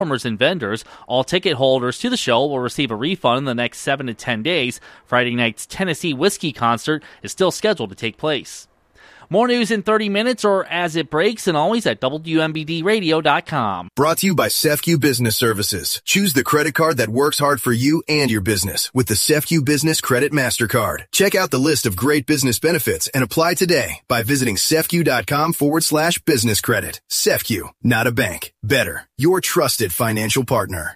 performers and vendors. All ticket holders to the show will receive a refund in the next 7 to 10 days. Friday night's Tennessee Whiskey concert is still scheduled to take place. More news in 30 minutes or as it breaks, and always at WMBDradio.com. Brought to you by Cefq Business Services. Choose the credit card that works hard for you and your business with the Cefq Business Credit MasterCard. Check out the list of great business benefits and apply today by visiting Cefq.com/business credit. Cefq, not a bank. Better, your trusted financial partner.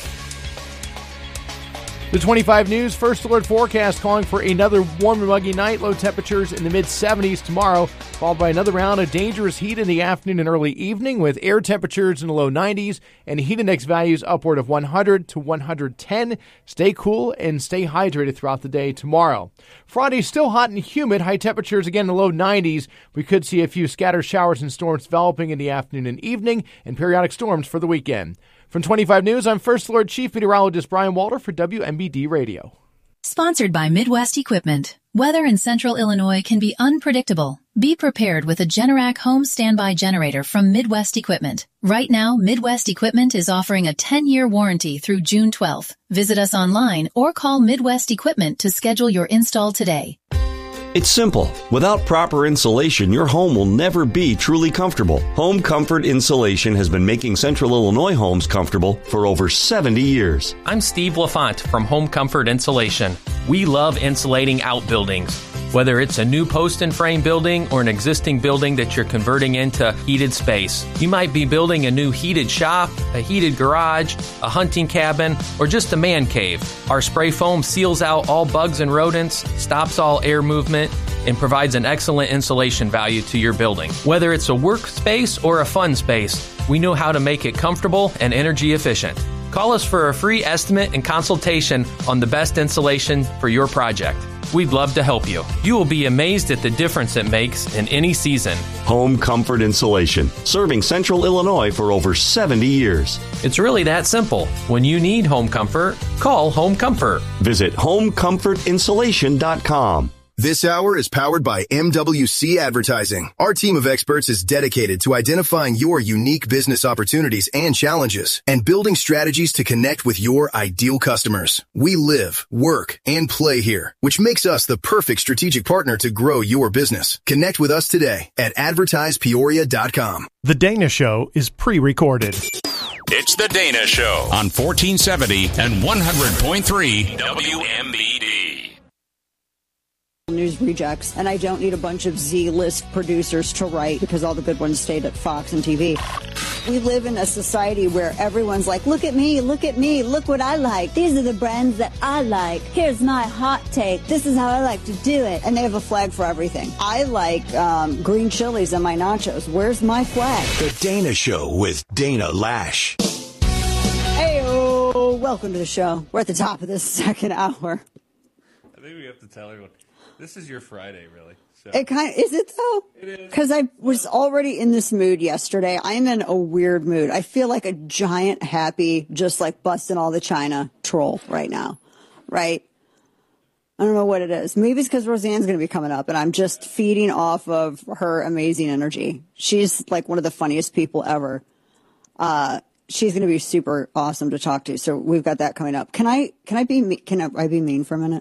The 25 News First Alert forecast calling for another warm and muggy night. Low temperatures in the mid-70s tomorrow, followed by another round of dangerous heat in the afternoon and early evening with air temperatures in the low 90s and heat index values upward of 100 to 110. Stay cool and stay hydrated throughout the day tomorrow. Friday still hot and humid. High temperatures again in the low 90s. We could see a few scattered showers and storms developing in the afternoon and evening and periodic storms for the weekend. From 25 News, I'm First Alert Chief Meteorologist Brian Walter for WMBD Radio. Sponsored by Midwest Equipment. Weather in central Illinois can be unpredictable. Be prepared with a Generac home standby generator from Midwest Equipment. Right now, Midwest Equipment is offering a 10-year warranty through June 12th. Visit us online or call Midwest Equipment to schedule your install today. It's simple. Without proper insulation, your home will never be truly comfortable. Home Comfort Insulation has been making Central Illinois homes comfortable for over 70 years. I'm Steve LaFont from Home Comfort Insulation. We love insulating outbuildings. Whether it's a new post and frame building or an existing building that you're converting into heated space. You might be building a new heated shop, a heated garage, a hunting cabin, or just a man cave. Our spray foam seals out all bugs and rodents, stops all air movement, and provides an excellent insulation value to your building. Whether it's a workspace or a fun space, we know how to make it comfortable and energy efficient. Call us for a free estimate and consultation on the best insulation for your project. We'd love to help you. You will be amazed at the difference it makes in any season. Home Comfort Insulation, serving Central Illinois for over 70 years. It's really that simple. When you need home comfort, call Home Comfort. Visit homecomfortinsulation.com. This hour is powered by MWC Advertising. Our team of experts is dedicated to identifying your unique business opportunities and challenges and building strategies to connect with your ideal customers. We live, work, and play here, which makes us the perfect strategic partner to grow your business. Connect with us today at advertisepeoria.com. The Dana Show is pre-recorded. It's The Dana Show on 1470 and 100.3 WMBD. News rejects, and I don't need a bunch of Z-list producers to write because all the good ones stayed at Fox and TV. We live in a society where everyone's like, look at me, look what I like. These are the brands that I like. Here's my hot take. This is how I like to do it. And they have a flag for everything. I like green chilies on my nachos. Where's my flag? The Dana Show with Dana Lash. Hey-oh, welcome to the show. We're at the top of this second hour. I think we have to tell everyone. This is your Friday, really. So. It kind of, is it though? It is. Because I was already in this mood yesterday. I'm in a weird mood. I feel like a giant happy, just like busting all the china troll right now. Right? I don't know what it is. Maybe it's because Roseanne's going to be coming up and I'm just feeding off of her amazing energy. She's like one of the funniest people ever. She's going to be super awesome to talk to. So we've got that coming up. Can I be mean for a minute?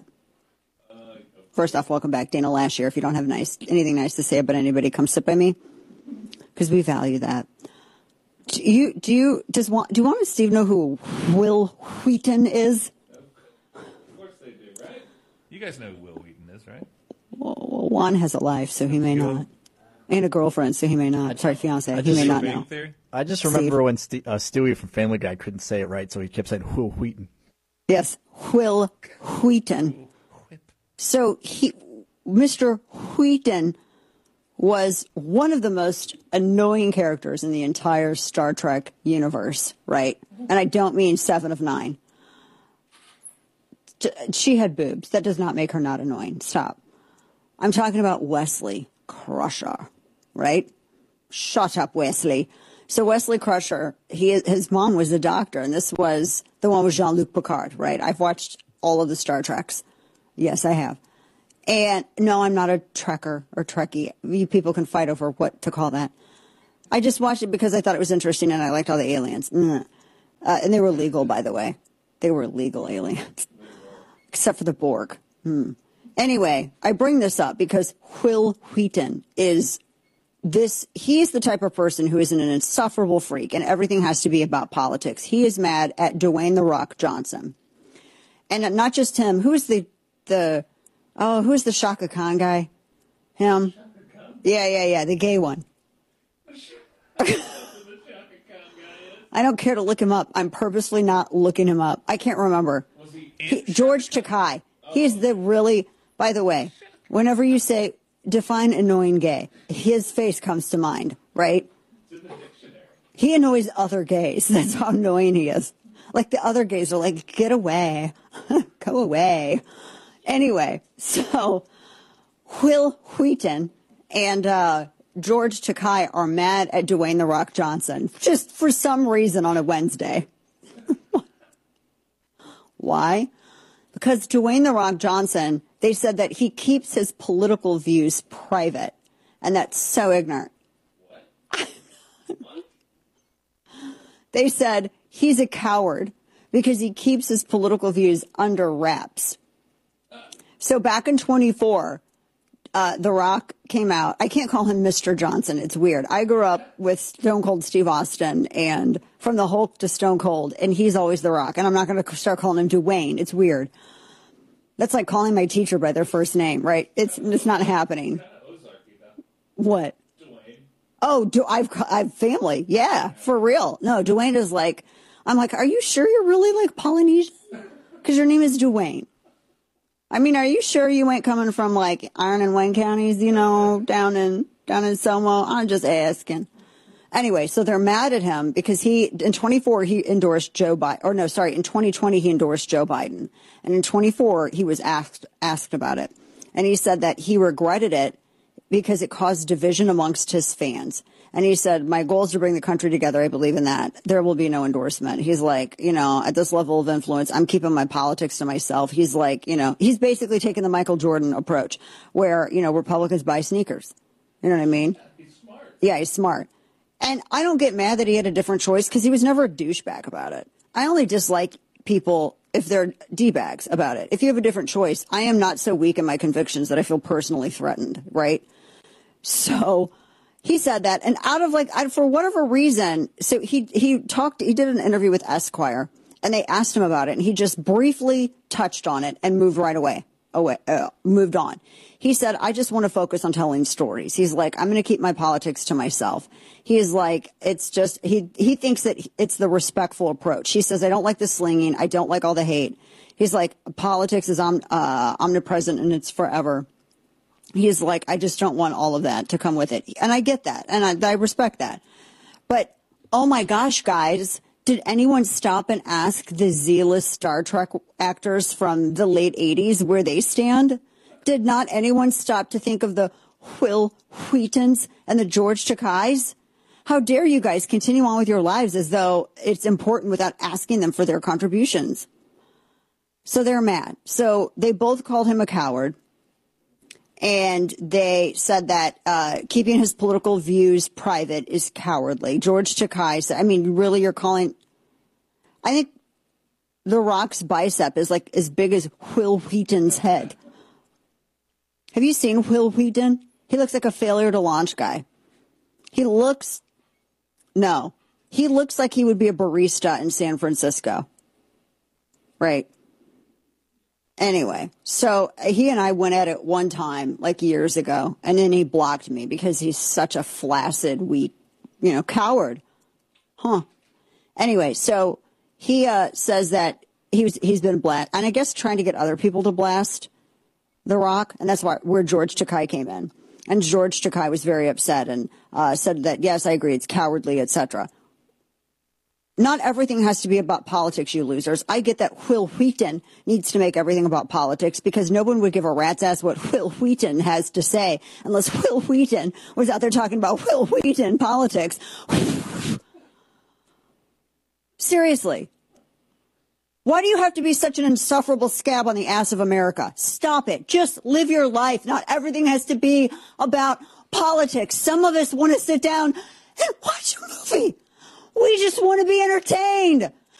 First off, welcome back, Dana Lash here. If you don't have anything nice to say about anybody, come sit by me, because we value that. Do you want to Steve know who Will Wheaton is? Of course they do, right? You guys know who Will Wheaton is, right? Well, Juan has a life, so he may not, and a girlfriend, so he may not. Sorry, fiance, he may not know. Theory? I just remember when Stewie from Family Guy couldn't say it right, so he kept saying Will Wheaton. Yes, Will Wheaton. So Mr. Wheaton was one of the most annoying characters in the entire Star Trek universe, right? And I don't mean 7 of 9. She had boobs. That does not make her not annoying. Stop. I'm talking about Wesley Crusher, right? Shut up, Wesley. So Wesley Crusher, his mom was a doctor, and this was the one with Jean-Luc Picard, right? I've watched all of the Star Treks. Yes, I have. And no, I'm not a Trekker or Trekkie. You people can fight over what to call that. I just watched it because I thought it was interesting and I liked all the aliens. And they were legal, by the way. They were legal aliens. Except for the Borg. Anyway, I bring this up because Wil Wheaton is he's the type of person who is an insufferable freak, and everything has to be about politics. He is mad at Dwayne "The Rock" Johnson. And not just him. Who's the Shaka Khan guy? Him? Yeah, the gay one. I don't care to look him up. I'm purposely not looking him up. I can't remember. George Takei. He's the really, by the way, whenever you say define annoying gay, his face comes to mind, right? It's in the dictionary. He annoys other gays. That's how annoying he is. Like the other gays are like, get away. Go away. Anyway, so Wil Wheaton and George Takei are mad at Dwayne "The Rock" Johnson, just for some reason on a Wednesday. Why? Because Dwayne "The Rock" Johnson, they said that he keeps his political views private, and that's so ignorant. What? They said he's a coward because he keeps his political views under wraps. So back in 24, The Rock came out. I can't call him Mr. Johnson. It's weird. I grew up with Stone Cold Steve Austin, and from the Hulk to Stone Cold, and he's always The Rock. And I'm not going to start calling him Dwayne. It's weird. That's like calling my teacher by their first name, right? It's not happening. What? Dwayne. Oh, I've family. Yeah, for real. No, Dwayne is like, I'm like, are you sure you're really like Polynesian? Because your name is Dwayne. I mean, are you sure you ain't coming from like Iron and Wayne counties, you know, down in Selma? I'm just asking. Anyway, so they're mad at him because in 24, he endorsed Joe Biden. Or no, sorry, in 2020, he endorsed Joe Biden. And in 24, he was asked about it. And he said that he regretted it because it caused division amongst his fans. And he said, my goal is to bring the country together. I believe in that. There will be no endorsement. He's like, you know, at this level of influence, I'm keeping my politics to myself. He's like, you know, he's basically taking the Michael Jordan approach where, you know, Republicans buy sneakers. You know what I mean? He's smart. Yeah, he's smart. And I don't get mad that he had a different choice because he was never a douchebag about it. I only dislike people if they're D-bags about it. If you have a different choice, I am not so weak in my convictions that I feel personally threatened, right? So he said that, and out of like, for whatever reason, so he did an interview with Esquire, and they asked him about it, and he just briefly touched on it and moved right away. Moved on. He said, I just want to focus on telling stories. He's like, I'm going to keep my politics to myself. He's like, it's just, he thinks that it's the respectful approach. He says, I don't like the slinging. I don't like all the hate. He's like, politics is omnipresent and it's forever. He's like, I just don't want all of that to come with it. And I get that. And I respect that. But, oh my gosh, guys, did anyone stop and ask the zealous Star Trek actors from the late 80s where they stand? Did not anyone stop to think of the Wil Wheatons and the George Takeis? How dare you guys continue on with your lives as though it's important without asking them for their contributions? So they're mad. So they both called him a coward. And they said that keeping his political views private is cowardly. George Takei said, I mean, really, you're calling... I think The Rock's bicep is like as big as Wil Wheaton's head. Have you seen Wil Wheaton? He looks like a failure to launch guy. He looks like he would be a barista in San Francisco. Right. Anyway, so he and I went at it one time, like years ago, and then he blocked me because he's such a flaccid, weak, coward. Huh. Anyway, so he says that he's been blasted, and I guess trying to get other people to blast The Rock, and that's where George Takei came in. And George Takei was very upset and said that, yes, I agree, it's cowardly, etc. Not everything has to be about politics, you losers. I get that Wil Wheaton needs to make everything about politics because no one would give a rat's ass what Wil Wheaton has to say unless Wil Wheaton was out there talking about Wil Wheaton politics. Seriously. Why do you have to be such an insufferable scab on the ass of America? Stop it. Just live your life. Not everything has to be about politics. Some of us want to sit down and watch a movie. We just want to be entertained.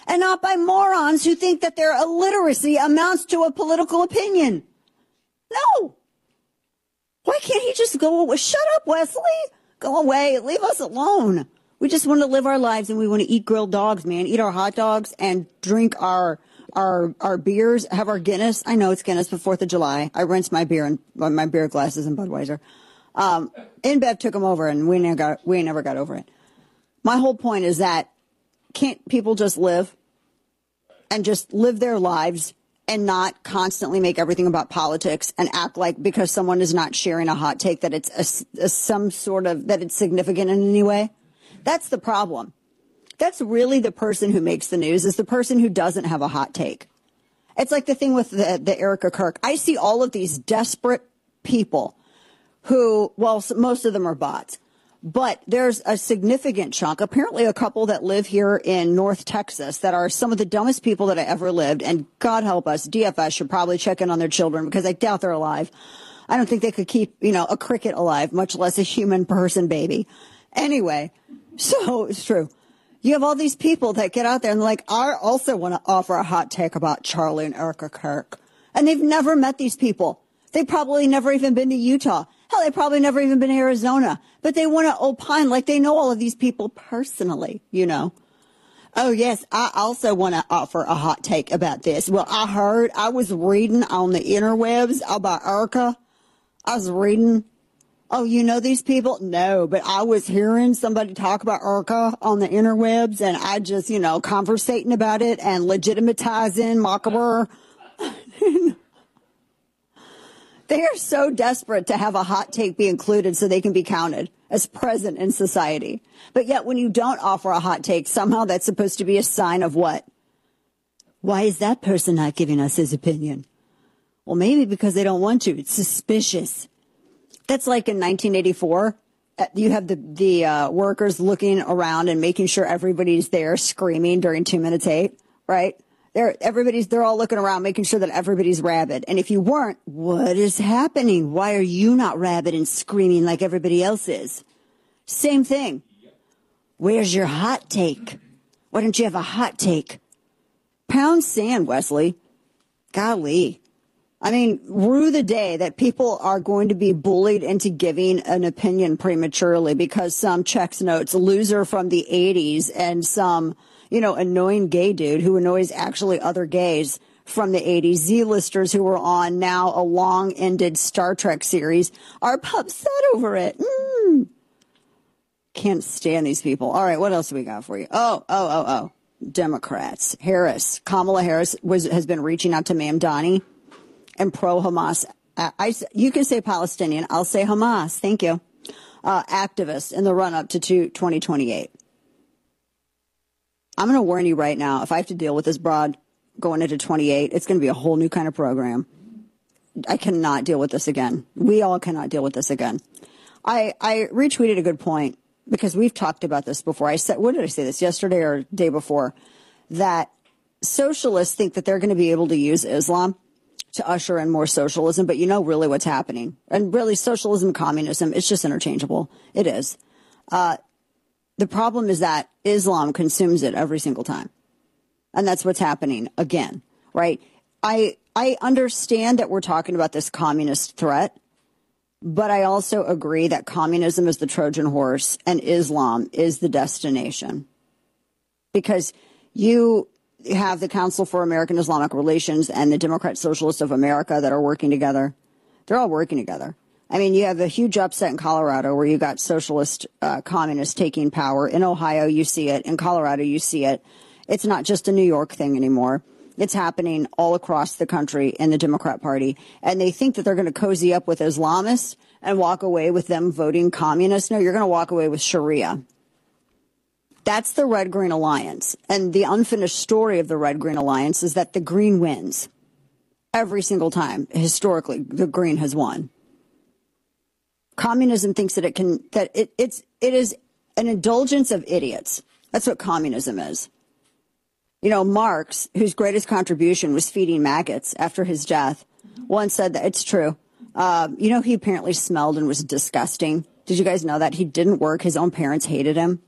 and not by morons who think that their illiteracy amounts to a political opinion. No. Why can't he just go away? Shut up, Wesley. Go away. Leave us alone. We just want to live our lives, and we want to eat grilled dogs, man. Eat our hot dogs and drink our beers, have our Guinness. I know it's Guinness, but 4th of July. I rinsed my beer and my beer glasses in Budweiser. InBev took them over, and we never got over it. My whole point is that can't people just live and just live their lives and not constantly make everything about politics and act like because someone is not sharing a hot take that it's some sort of, that it's significant in any way? That's the problem. That's really the person who makes the news, is the person who doesn't have a hot take. It's like the thing with the Erica Kirk. I see all of these desperate people who, well, most of them are bots, but there's a significant chunk, apparently a couple that live here in North Texas that are some of the dumbest people that I ever lived. And God help us, DFS should probably check in on their children because I doubt they're alive. I don't think they could keep, a cricket alive, much less a human person baby. Anyway, so it's true. You have all these people that get out there and like, I also want to offer a hot take about Charlie and Erica Kirk. And they've never met these people. They probably never even been to Utah. Hell, they probably never even been to Arizona. But they want to opine like they know all of these people personally, Oh, yes, I also want to offer a hot take about this. Well, I was reading on the interwebs about Erica. I was reading. Oh, you know these people? No, but I was hearing somebody talk about Erica on the interwebs, and I just, conversating about it and legitimatizing Macabre. They are so desperate to have a hot take be included so they can be counted as present in society. But yet when you don't offer a hot take, somehow that's supposed to be a sign of what? Why is that person not giving us his opinion? Well, maybe because they don't want to. It's suspicious. That's like in 1984. You have the workers looking around and making sure everybody's there screaming during 2 minutes 8, right? They're all looking around, making sure that everybody's rabid. And if you weren't, what is happening? Why are you not rabid and screaming like everybody else is? Same thing. Where's your hot take? Why don't you have a hot take? Pound sand, Wesley. Golly. I mean, rue the day that people are going to be bullied into giving an opinion prematurely because some checks notes loser from the 80s and some, annoying gay dude who annoys actually other gays from the 80s, Z-listers who were on now a long-ended Star Trek series are upset over it. Can't stand these people. All right, what else do we got for you? Oh. Democrats. Kamala Harris has been reaching out to Mamdani and pro-Hamas. You can say Palestinian. I'll say Hamas. Thank you. Activists in the run-up to 2028. I'm going to warn you right now, if I have to deal with this broad going into 28, it's going to be a whole new kind of program. I cannot deal with this again. We all cannot deal with this again. I retweeted a good point because we've talked about this before. I said, what did I say this yesterday or day before? That socialists think that they're going to be able to use Islam to usher in more socialism, but really what's happening. And really socialism, communism, it's just interchangeable. It is. The problem is that Islam consumes it every single time. And that's what's happening again, right? I understand that we're talking about this communist threat, but I also agree that communism is the Trojan horse and Islam is the destination. Because you have the Council for American Islamic Relations and the Democrat Socialists of America that are working together. They're all working together. I mean, you have a huge upset in Colorado where you got socialist communists taking power. In Ohio, you see it. In Colorado, you see it. It's not just a New York thing anymore. It's happening all across the country in the Democrat Party. And they think that they're going to cozy up with Islamists and walk away with them voting communist. No, you're going to walk away with Sharia. That's the Red-Green Alliance. And the unfinished story of the Red-Green Alliance is that the green wins. Every single time, historically, the green has won. Communism thinks that it is an indulgence of idiots. That's what communism is. Marx, whose greatest contribution was feeding maggots after his death, once said that it's true. He apparently smelled and was disgusting. Did you guys know that? He didn't work. His own parents hated him.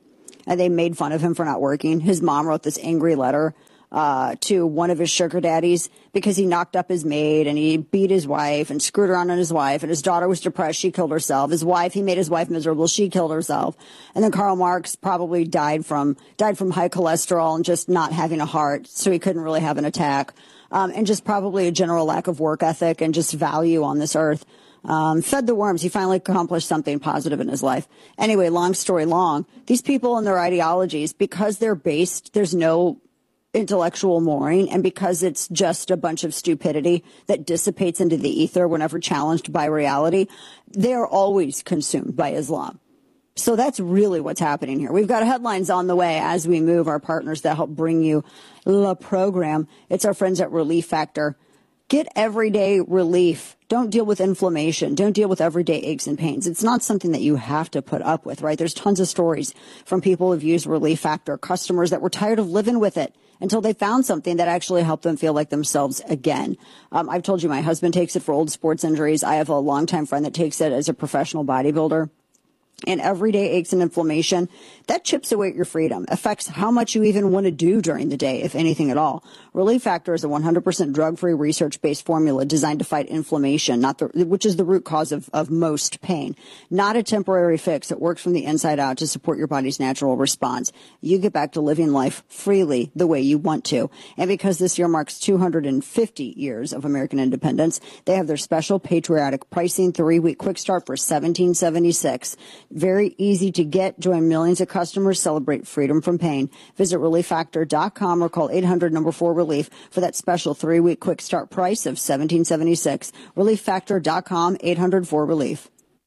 and they made fun of him for not working. His mom wrote this angry letter to one of his sugar daddies because he knocked up his maid and he beat his wife and screwed around on his wife, and his daughter was depressed. She killed herself. His wife, he made his wife miserable. She killed herself. And then Karl Marx probably died from high cholesterol and just not having a heart, so he couldn't really have an attack. And just probably a general lack of work ethic and just value on this earth. Fed the worms. He finally accomplished something positive in his life. Anyway, long story long, these people and their ideologies, because they're based, there's no intellectual mooring, and because it's just a bunch of stupidity that dissipates into the ether whenever challenged by reality, they're always consumed by Islam. So that's really what's happening here. We've got headlines on the way as we move, our partners that help bring you the program. It's our friends at Relief Factor. Get everyday relief. Don't deal with inflammation. Don't deal with everyday aches and pains. It's not something that you have to put up with, right? There's tons of stories from people who've used Relief Factor, customers that were tired of living with it until they found something that actually helped them feel like themselves again. I've told you my husband takes it for old sports injuries. I have a longtime friend that takes it as a professional bodybuilder. And everyday aches and inflammation, that chips away at your freedom, affects how much you even want to do during the day, if anything at all. Relief Factor is a 100% drug-free, research-based formula designed to fight inflammation, which is the root cause of most pain. Not a temporary fix. It works from the inside out to support your body's natural response. You get back to living life freely the way you want to. And because this year marks 250 years of American independence, they have their special patriotic pricing 3-week quick start for $17.76. Very easy to get. Join millions of customers. Celebrate freedom from pain. Visit ReliefFactor.com or call 800-4-RELIEF for that special 3-week quick start price of $17.76. ReliefFactor.com, 800-4-RELIEF.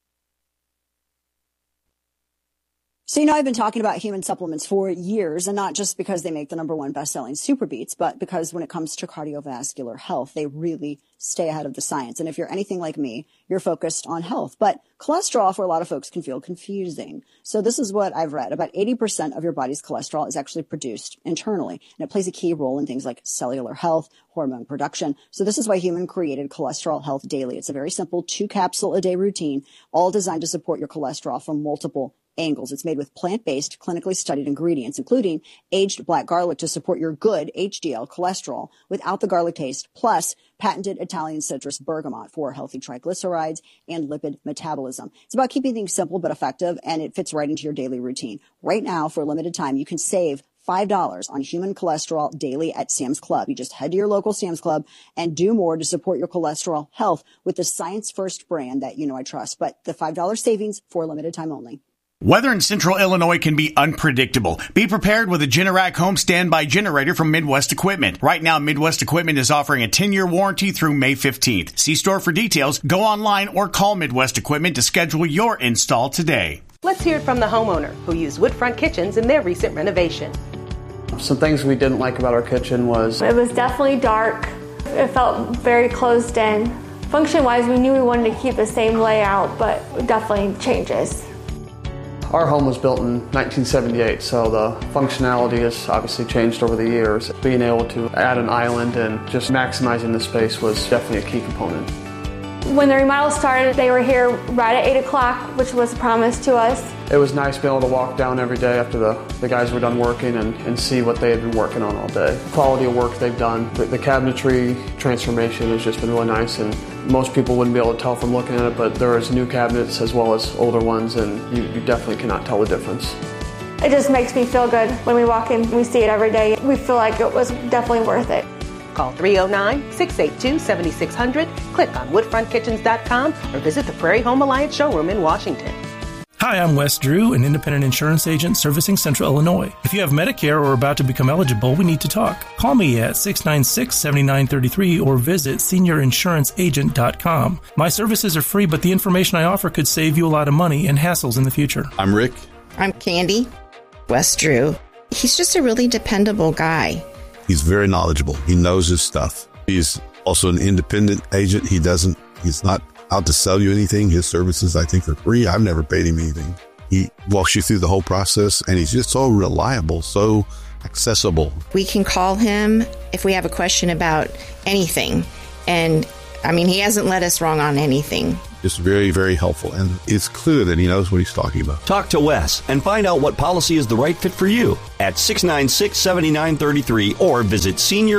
So, I've been talking about human supplements for years, and not just because they make the #1 best-selling Super Beets, but because when it comes to cardiovascular health, they really stay ahead of the science. And if you're anything like me, you're focused on health. But cholesterol for a lot of folks can feel confusing. So this is what I've read. About 80% of your body's cholesterol is actually produced internally, and it plays a key role in things like cellular health, hormone production. So this is why Human created Cholesterol Health Daily. It's a very simple 2-capsule-a-day routine, all designed to support your cholesterol from multiple angles. It's made with plant-based, clinically studied ingredients, including aged black garlic to support your good HDL cholesterol without the garlic taste, plus patented Italian citrus bergamot for healthy triglycerides and lipid metabolism. It's about keeping things simple but effective, and it fits right into your daily routine. Right now, for a limited time, you can save $5 on Human Cholesterol Daily at Sam's Club. You just head to your local Sam's Club and do more to support your cholesterol health with the Science First brand that I trust. But the $5 savings for a limited time only. Weather in Central Illinois can be unpredictable. Be prepared with a Generac home standby generator from Midwest Equipment. Right now, Midwest Equipment is offering a 10-year warranty through May 15th. See store for details, go online, or call Midwest Equipment to schedule your install today. Let's hear it from the homeowner who used Woodfront Kitchens in their recent renovation. Some things we didn't like about our kitchen was it was definitely dark. It felt very closed in. Function-wise, we knew we wanted to keep the same layout, but definitely changes. Our home was built in 1978, so the functionality has obviously changed over the years. Being able to add an island and just maximizing the space was definitely a key component. When the remodel started, they were here right at 8 o'clock, which was promised to us. It was nice being able to walk down every day after the guys were done working and see what they had been working on all day. The quality of work they've done, the cabinetry transformation has just been really nice, and most people wouldn't be able to tell from looking at it, but there is new cabinets as well as older ones, and you definitely cannot tell the difference. It just makes me feel good when we walk in, we see it every day. We feel like it was definitely worth it. Call 309-682-7600, click on woodfrontkitchens.com, or visit the Prairie Home Alliance showroom in Washington. Hi, I'm Wes Drew, an independent insurance agent servicing Central Illinois. If you have Medicare or are about to become eligible, we need to talk. Call me at 696-7933 or visit seniorinsuranceagent.com. My services are free, but the information I offer could save you a lot of money and hassles in the future. I'm Rick. I'm Candy. Wes Drew. He's just a really dependable guy. He's very knowledgeable. He knows his stuff. He's also an independent agent. He's not out to sell you anything. His services, I think, are free. I've never paid him anything. He walks you through the whole process, and he's just so reliable, so accessible. We can call him if we have a question about anything, and I mean, he hasn't led us wrong on anything. It's very, very helpful, and it's clear that he knows what he's talking about. Talk to Wes and find out what policy is the right fit for you at 696-7933 or visit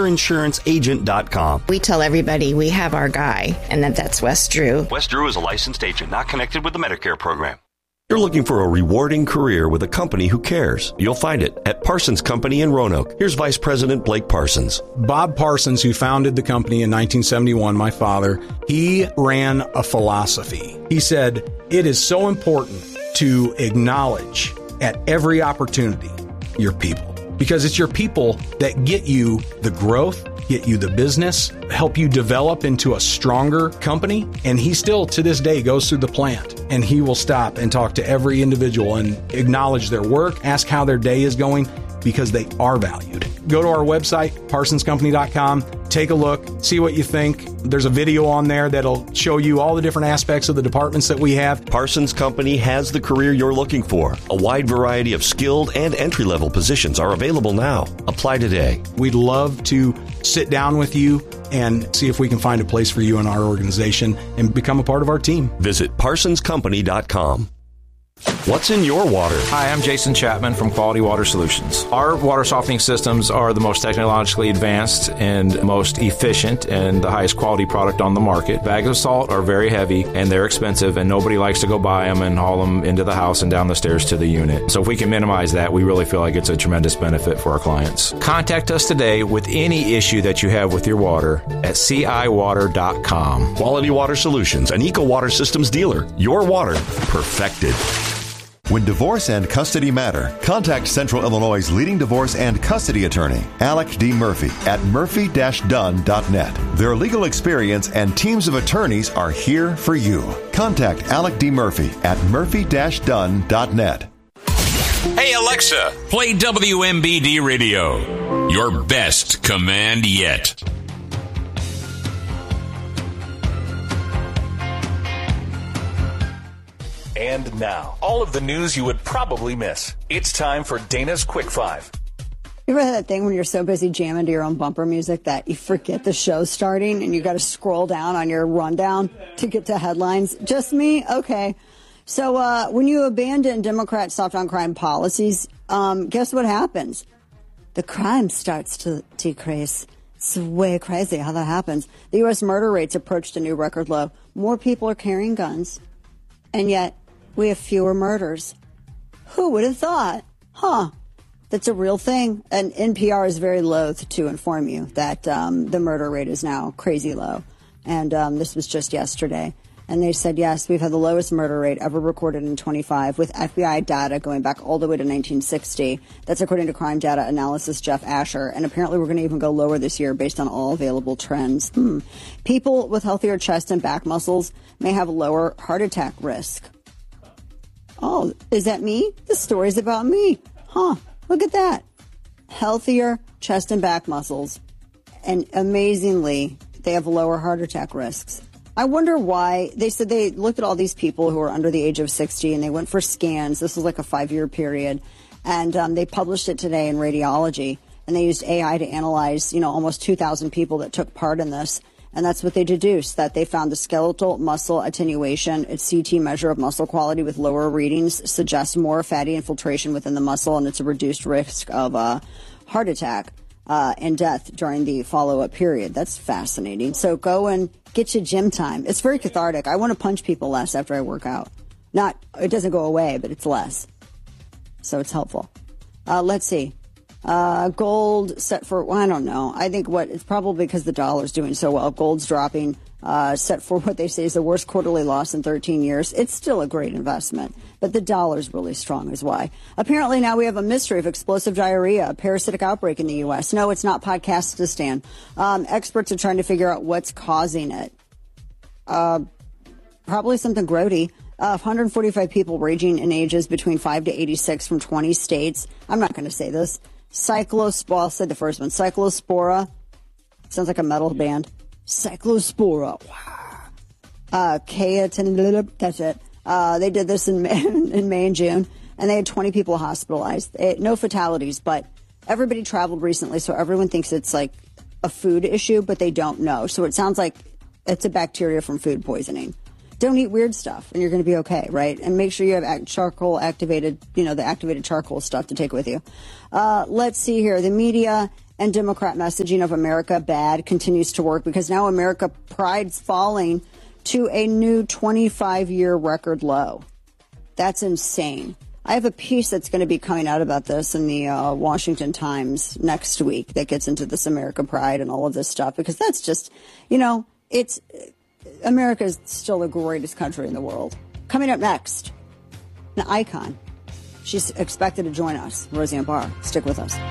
seniorinsuranceagent.com. We tell everybody we have our guy, and that's Wes Drew. Wes Drew is a licensed agent not connected with the Medicare program. You're looking for a rewarding career with a company who cares. You'll find it at Parsons Company in Roanoke. Here's Vice President Blake Parsons. Bob Parsons, who founded the company in 1971, my father, he ran a philosophy. He said, it is so important to acknowledge at every opportunity your people, because it's your people that get you the growth, get you the business, help you develop into a stronger company. And he still, to this day, goes through the plant and he will stop and talk to every individual and acknowledge their work, ask how their day is going, because they are valued. Go to our website, parsonscompany.com, take a look, see what you think. There's a video on there that'll show you all the different aspects of the departments that we have. Parsons Company has the career you're looking for. A wide variety of skilled and entry-level positions are available now. Apply today. We'd love to sit down with you and see if we can find a place for you in our organization and become a part of our team. Visit parsonscompany.com. What's in your water? Hi, I'm Jason Chapman from Quality Water Solutions. Our water softening systems are the most technologically advanced and most efficient and the highest quality product on the market. Bags of salt are very heavy and they're expensive, and nobody likes to go buy them and haul them into the house and down the stairs to the unit. So if we can minimize that, we really feel like it's a tremendous benefit for our clients. Contact us today with any issue that you have with your water at ciwater.com. Quality Water Solutions, an Eco Water Systems dealer. Your water perfected. When divorce and custody matter, contact Central Illinois' leading divorce and custody attorney, Alec D. Murphy, at murphy-dunn.net. Their legal experience and teams of attorneys are here for you. Contact Alec D. Murphy at murphy-dunn.net. Hey, Alexa, play WMBD Radio. Your best command yet. And now, all of the news you would probably miss. It's time for Dana's Quick Five. You ever had that thing when you're so busy jamming to your own bumper music that you forget the show's starting and you got to scroll down on your rundown to get to headlines? Just me? Okay. So when you abandon Democrats' soft on crime policies, guess what happens? The crime starts to decrease. It's way crazy how that happens. The U.S. murder rates approached a new record low. More people are carrying guns, and yet we have fewer murders. Who would have thought? That's a real thing. And NPR is very loath to inform you that the murder rate is now crazy low. And this was just yesterday. And they said, yes, we've had the lowest murder rate ever recorded in 25, with FBI data going back all the way to 1960. That's according to crime data analysis Jeff Asher. And apparently we're going to even go lower this year based on all available trends. People with healthier chest and back muscles may have lower heart attack risk. Oh, is that me? This story's about me. Look at that. Healthier chest and back muscles. And amazingly, they have lower heart attack risks. I wonder why. They said they looked at all these people who are under the age of 60 and they went for scans. This was like a 5-year period. And they published it today in Radiology. And they used AI to analyze, almost 2,000 people that took part in this. And that's what they deduced, that they found the skeletal muscle attenuation, its CT measure of muscle quality with lower readings, suggests more fatty infiltration within the muscle, and it's a reduced risk of heart attack and death during the follow-up period. That's fascinating. So go and get your gym time. It's very cathartic. I want to punch people less after I work out. It doesn't go away, but it's less. So it's helpful. Let's see. Gold set for, I don't know. I think it's probably because the dollar's doing so well. Gold's dropping, set for what they say is the worst quarterly loss in 13 years. It's still a great investment, but the dollar's really strong is why. Apparently now we have a mystery of explosive diarrhea, a parasitic outbreak in the U.S. No, it's not Podcastistan. Experts are trying to figure out what's causing it. Probably something grody. 145 people ranging in ages between 5 to 86 from 20 states. I'm not going to say this. I'll say the first one. Cyclospora. Sounds like a metal band. Cyclospora. That's it. They did this in May and June, and they had 20 people hospitalized. No fatalities, but everybody traveled recently, so everyone thinks it's like a food issue, but they don't know. So it sounds like It's a bacteria from food poisoning. Don't eat weird stuff, and you're going to be okay, right? And make sure you have charcoal activated, the activated charcoal stuff to take with you. Let's see here. The media and Democrat messaging of America bad continues to work because now America pride's falling to a new 25-year record low. That's insane. I have a piece that's going to be coming out about this in the Washington Times next week that gets into this America pride and all of this stuff, because that's just, America is still the greatest country in the world. Coming up next, an icon. She's expected to join us, Roseanne Barr. Stick with us.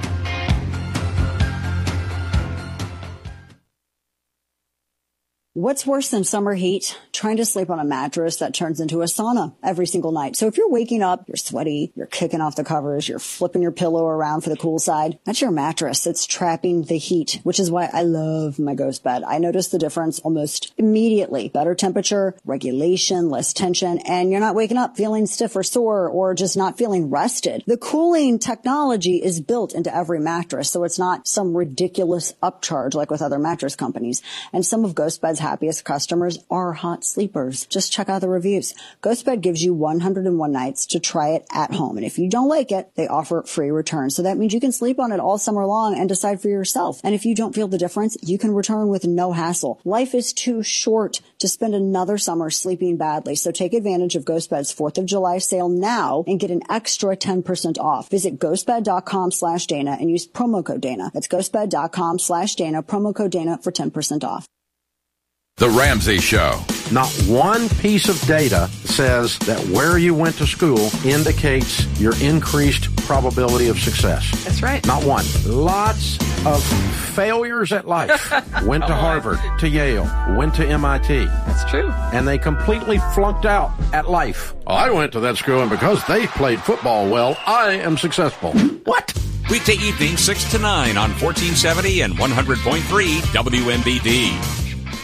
What's worse than summer heat? Trying to sleep on a mattress that turns into a sauna every single night. So if you're waking up, you're sweaty, you're kicking off the covers, you're flipping your pillow around for the cool side, that's your mattress. It's trapping the heat, which is why I love my Ghost bed. I notice the difference almost immediately. Better temperature, regulation, less tension, and you're not waking up feeling stiff or sore or just not feeling rested. The cooling technology is built into every mattress, so it's not some ridiculous upcharge like with other mattress companies. And some of Ghost Bed's happiest customers are hot sleepers. Just check out the reviews. GhostBed gives you 101 nights to try it at home. And if you don't like it, they offer free returns. So that means you can sleep on it all summer long and decide for yourself. And if you don't feel the difference, you can return with no hassle. Life is too short to spend another summer sleeping badly. So take advantage of GhostBed's 4th of July sale now and get an extra 10% off. Visit ghostbed.com/Dana and use promo code Dana. That's ghostbed.com/Dana, promo code Dana for 10% off. The Ramsey Show. Not one piece of data says that where you went to school indicates your increased probability of success. That's right. Not one. Lots of failures at life. Went to Harvard, to Yale, went to MIT. That's true. And they completely flunked out at life. I went to that school, and because they played football well, I am successful. What? Weekday evening, 6 to 9 on 1470 and 100.3 WMBD.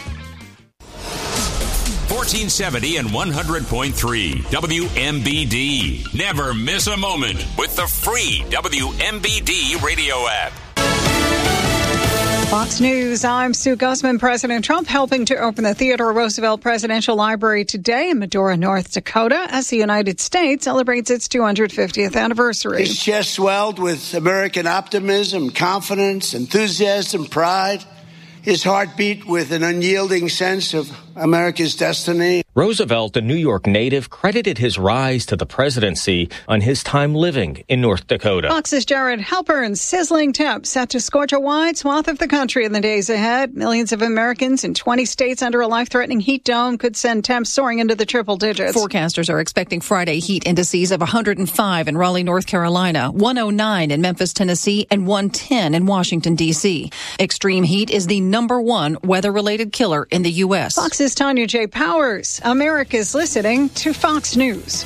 1470 and 100.3 WMBD. Never miss a moment with the free WMBD radio app. Fox News, I'm Sue Guzman. President Trump helping to open the Theodore Roosevelt Presidential Library today in Medora, North Dakota, as the United States celebrates its 250th anniversary. His chest swelled with American optimism, confidence, enthusiasm, pride. His heart beat with an unyielding sense of America's destiny. Roosevelt, a New York native, credited his rise to the presidency on his time living in North Dakota. Fox's Jared Halpern. Sizzling temps set to scorch a wide swath of the country in the days ahead. Millions of Americans in 20 states under a life-threatening heat dome could send temps soaring into the triple digits. Forecasters are expecting Friday heat indices of 105 in Raleigh, North Carolina, 109 in Memphis, Tennessee, and 110 in Washington, D.C. Extreme heat is the #1 weather-related killer in the U.S. Fox's Tanya J. Powers. America's listening to Fox News.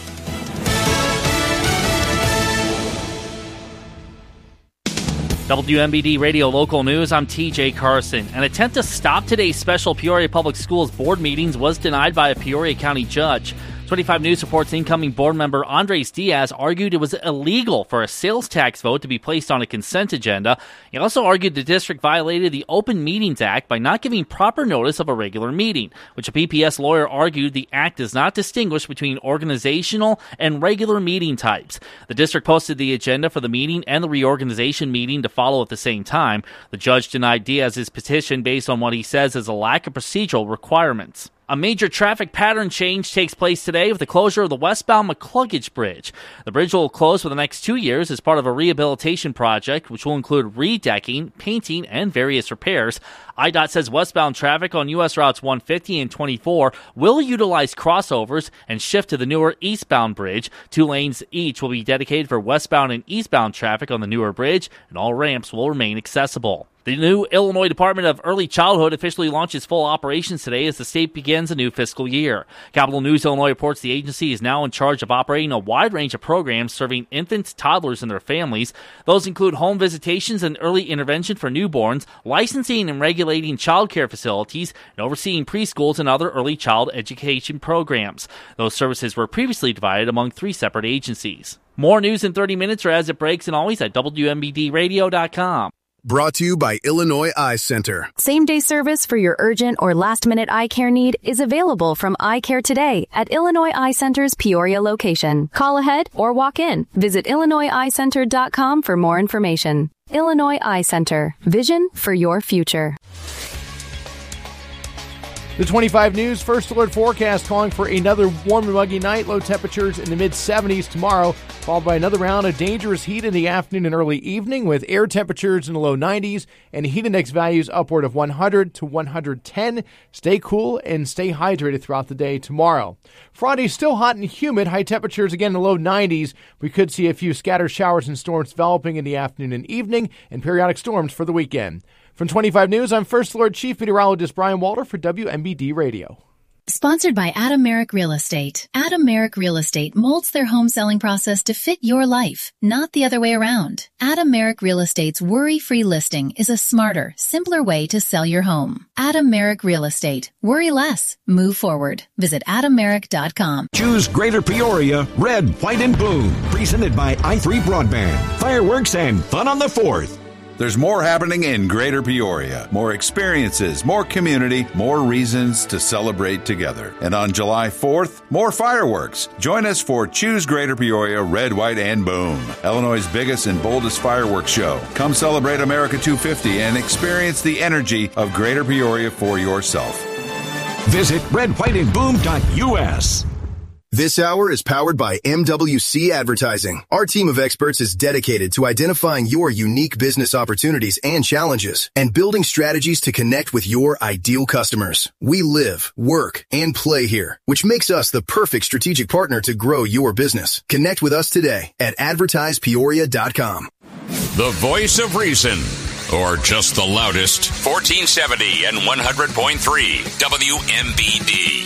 WMBD Radio Local News, I'm TJ Carson. An attempt to stop today's special Peoria Public Schools board meetings was denied by a Peoria County judge. 25 News reports incoming board member Andres Diaz argued it was illegal for a sales tax vote to be placed on a consent agenda. He also argued the district violated the Open Meetings Act by not giving proper notice of a regular meeting, which a PPS lawyer argued the act does not distinguish between organizational and regular meeting types. The district posted the agenda for the meeting and the reorganization meeting to follow at the same time. The judge denied Diaz's petition based on what he says is a lack of procedural requirements. A major traffic pattern change takes place today with the closure of the westbound McCluggage Bridge. The bridge will close for the next 2 years as part of a rehabilitation project, which will include redecking, painting, and various repairs. IDOT says westbound traffic on U.S. routes 150 and 24 will utilize crossovers and shift to the newer eastbound bridge. 2 lanes each will be dedicated for westbound and eastbound traffic on the newer bridge, and all ramps will remain accessible. The new Illinois Department of Early Childhood officially launches full operations today as the state begins a new fiscal year. Capital News Illinois reports the agency is now in charge of operating a wide range of programs serving infants, toddlers, and their families. Those include home visitations and early intervention for newborns, licensing and regulating child care facilities, and overseeing preschools and other early child education programs. Those services were previously divided among 3 separate agencies. More news in 30 minutes or as it breaks, and always at WMBDradio.com. Brought to you by Illinois Eye Center. Same-day service for your urgent or last-minute eye care need is available from Eye Care Today at Illinois Eye Center's Peoria location. Call ahead or walk in. Visit IllinoisEyeCenter.com for more information. Illinois Eye Center. Vision for your future. The 25 News First Alert forecast calling for another warm and muggy night. Low temperatures in the mid-70s tomorrow, followed by another round of dangerous heat in the afternoon and early evening with air temperatures in the low 90s and heat index values upward of 100 to 110. Stay cool and stay hydrated throughout the day tomorrow. Friday still hot and humid. High temperatures again in the low 90s. We could see a few scattered showers and storms developing in the afternoon and evening and periodic storms for the weekend. From 25 News, I'm First Alert Chief Meteorologist Brian Walter for WMBD Radio. Sponsored by Adam Merrick Real Estate. Adam Merrick Real Estate molds their home selling process to fit your life, not the other way around. Adam Merrick Real Estate's worry-free listing is a smarter, simpler way to sell your home. Adam Merrick Real Estate. Worry less. Move forward. Visit AdamMerrick.com. Choose Greater Peoria, Red, White, and Boom. Presented by i3 Broadband. Fireworks and fun on the 4th. There's more happening in Greater Peoria. More experiences, more community, more reasons to celebrate together. And on July 4th, more fireworks. Join us for Choose Greater Peoria, Red, White, and Boom. Illinois' biggest and boldest fireworks show. Come celebrate America 250 and experience the energy of Greater Peoria for yourself. Visit redwhiteandboom.us. This hour is powered by MWC Advertising. Our team of experts is dedicated to identifying your unique business opportunities and challenges and building strategies to connect with your ideal customers. We live, work, and play here, which makes us the perfect strategic partner to grow your business. Connect with us today at advertisepeoria.com. The voice of reason, or just the loudest, 1470 and 100.3 WMBD.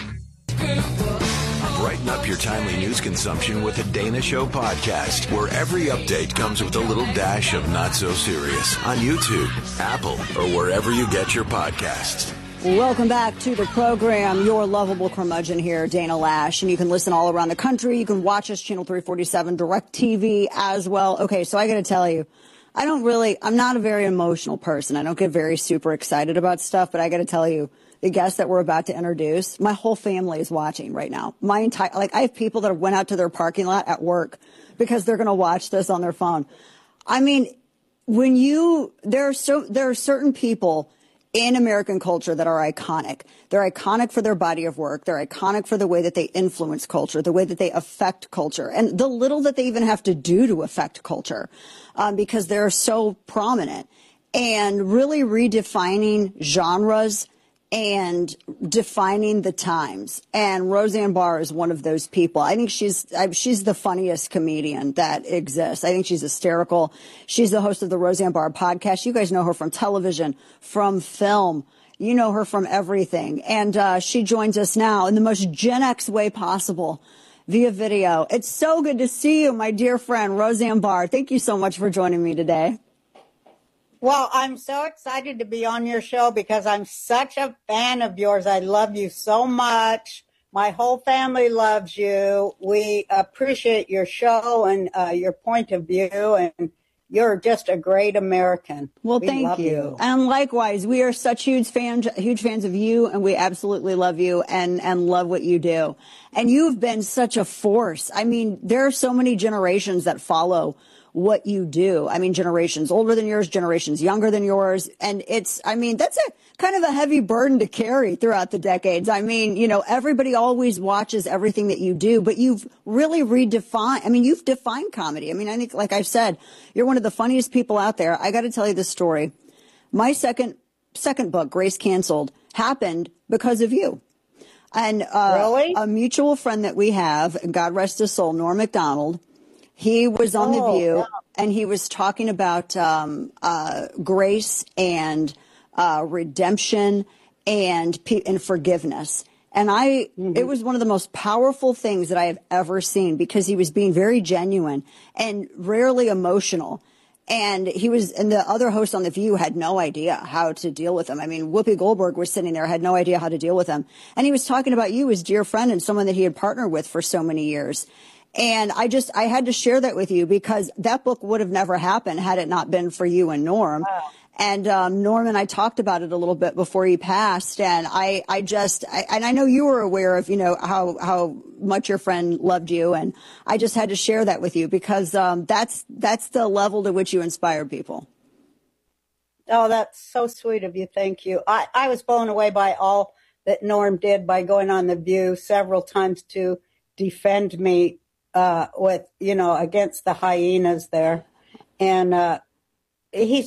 Brighten up your timely news consumption with the Dana Show podcast, where every update comes with a little dash of not so serious on YouTube, Apple, or wherever you get your podcasts. Welcome back to the program. Your lovable curmudgeon here, Dana Lash, and you can listen all around the country. You can watch us, Channel 347, DirecTV as well. Okay, so I got to tell you, I'm not a very emotional person. I don't get very super excited about stuff, but I got to tell you, the guest that we're about to introduce, my whole family is watching right now. I have people that went out to their parking lot at work because they're going to watch this on their phone. I mean, there are certain people in American culture that are iconic. They're iconic for their body of work. They're iconic for the way that they influence culture, the way that they affect culture, and the little that they even have to do to affect culture, because they're so prominent and really redefining genres and defining the times. And Roseanne Barr is one of those people. I think she's the funniest comedian that exists. I think she's hysterical. She's the host of the Roseanne Barr podcast. You guys know her from television, from film. You know her from everything. And she joins us now in the most Gen X way possible via video. It's so good to see you, my dear friend, Roseanne Barr. Thank you so much for joining me today. Well, I'm so excited to be on your show because I'm such a fan of yours. I love you so much. My whole family loves you. We appreciate your show and your point of view, and you're just a great American. Well, thank you. And likewise, we are such huge fans of you, and we absolutely love you and love what you do. And you've been such a force. I mean, there are so many generations that follow what you do. I mean, generations older than yours, generations younger than yours. And that's a kind of a heavy burden to carry throughout the decades. I mean, everybody always watches everything that you do, but you've really you've defined comedy. I mean, I think, like I've said, you're one of the funniest people out there. I got to tell you this story. My second book, Grace Canceled, happened because of you. And really? A mutual friend that we have, God rest his soul, Norm Macdonald, he was on The View, and he was talking about grace and redemption and forgiveness. And it was one of the most powerful things that I have ever seen, because he was being very genuine and rarely emotional. And the other host on The View had no idea how to deal with him. I mean, Whoopi Goldberg was sitting there, had no idea how to deal with him. And he was talking about you as dear friend and someone that he had partnered with for so many years. And I had to share that with you because that book would have never happened had it not been for you and Norm. Wow. And Norm and I talked about it a little bit before he passed, and I know you were aware of, how much your friend loved you, and I just had to share that with you because that's the level to which you inspire people. Oh, that's so sweet of you. Thank you. I was blown away by all that Norm did by going on The View several times to defend me against the hyenas there. And he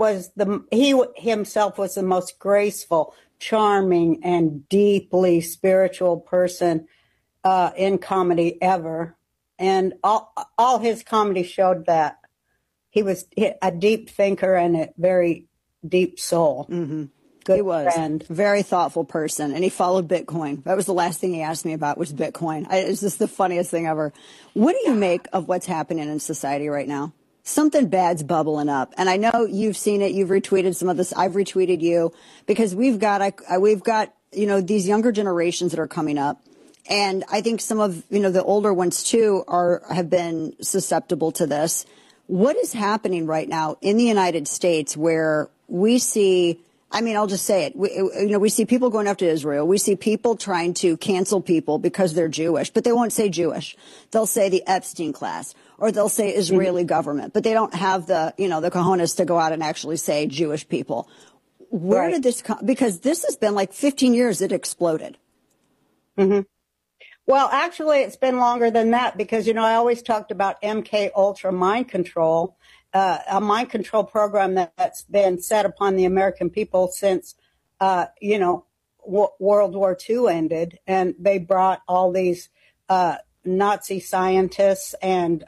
himself was the most graceful, charming, and deeply spiritual person in comedy ever. And all his comedy showed that. He was a deep thinker and a very deep soul. Mm-hmm. He was a very thoughtful person, and he followed Bitcoin. That was the last thing he asked me about was Bitcoin. It's just the funniest thing ever. What do you make of what's happening in society right now? Something bad's bubbling up, and I know you've seen it. You've retweeted some of this. I've retweeted you because we've got these younger generations that are coming up, and I think some of the older ones too have been susceptible to this. What is happening right now in the United States where we see? I mean, I'll just say it. We see people going after Israel. We see people trying to cancel people because they're Jewish, but they won't say Jewish. They'll say the Epstein class, or they'll say Israeli government, but they don't have the cojones to go out and actually say Jewish people. Where did this come? Because this has been like 15 years it exploded. Mm-hmm. Well, actually, it's been longer than that because, I always talked about MK Ultra mind control. A mind control program that's been set upon the American people since, World War II ended. And they brought all these Nazi scientists and,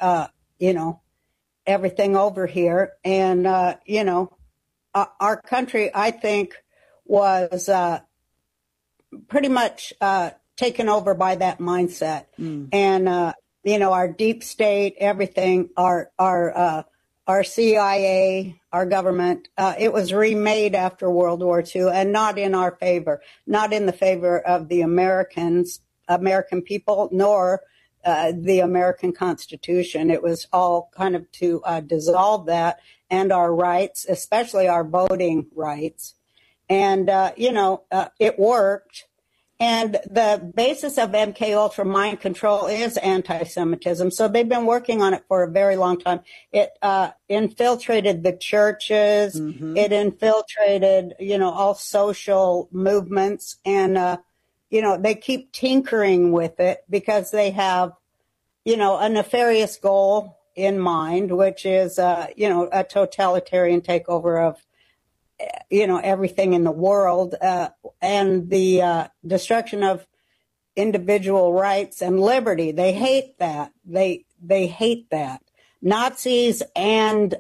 everything over here. And, our country, I think, was pretty much taken over by that mindset. And, our deep state, everything, our CIA, our government, it was remade after World War II and not in our favor, not in the favor of the American people, nor the American Constitution. It was all kind of to dissolve that and our rights, especially our voting rights. And, it worked. And the basis of MK Ultra mind control is anti-Semitism. So they've been working on it for a very long time. It infiltrated the churches. Mm-hmm. It infiltrated, all social movements. And, they keep tinkering with it because they have, a nefarious goal in mind, which is, a totalitarian takeover of everything in the world, and the destruction of individual rights and liberty. They hate that. They hate that. Nazis and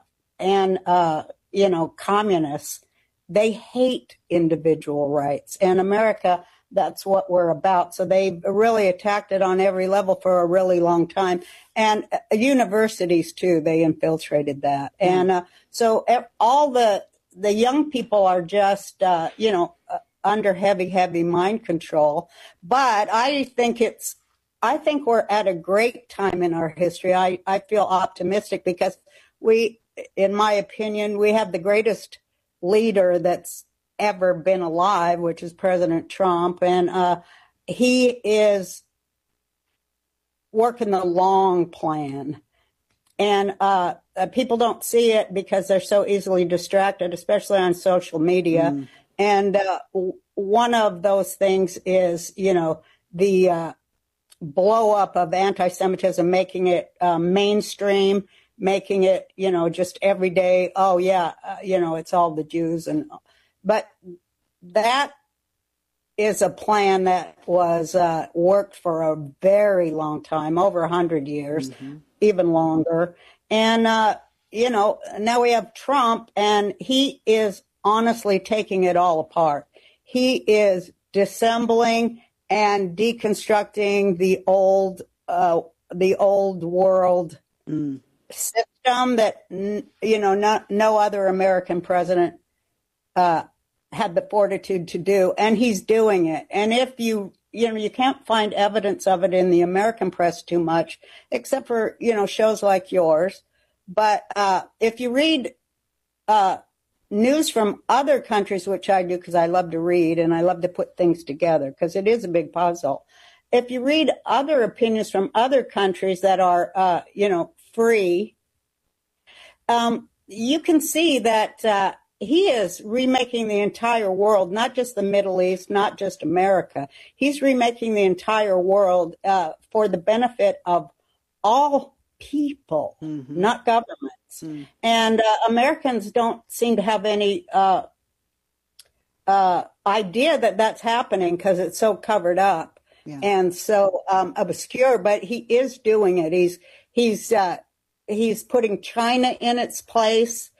communists, they hate individual rights. And America, that's what we're about. So they really attacked it on every level for a really long time. And universities too, they infiltrated that. Mm. And so all the young people are just, under heavy mind control. But I think we're at a great time in our history. I feel optimistic because in my opinion, we have the greatest leader that's ever been alive, which is President Trump. And he is working the long plan. And people don't see it because they're so easily distracted, especially on social media. Mm. And one of those things is, the blow up of anti-Semitism, making it mainstream, making it, just every day. Oh, yeah, it's all the Jews. But that is a plan that was worked for a very long time, over 100 years. Mm-hmm. Even longer. And, now we have Trump, and he is honestly taking it all apart. He is dissembling and deconstructing the old world system that, no other American president had the fortitude to do. And he's doing it. And if you you can't find evidence of it in the American press too much, except for, shows like yours. But if you read news from other countries, which I do because I love to read and I love to put things together because it is a big puzzle. If you read other opinions from other countries that are, free, you can see that he is remaking the entire world, not just the Middle East, not just America. He's remaking the entire world for the benefit of all people, not governments. And Americans don't seem to have any idea that that's happening because it's so covered up and so obscure. But he is doing it. He's putting China in its place.